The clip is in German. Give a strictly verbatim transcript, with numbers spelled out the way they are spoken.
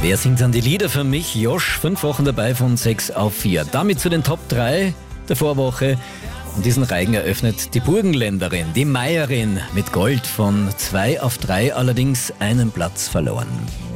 Wer singt dann die Lieder für mich? Josh, fünf Wochen dabei von sechs auf vier. Damit zu den Top drei der Vorwoche. Und diesen Reigen eröffnet die Burgenländerin, die Meierin mit Gold von zwei auf drei, allerdings einen Platz verloren.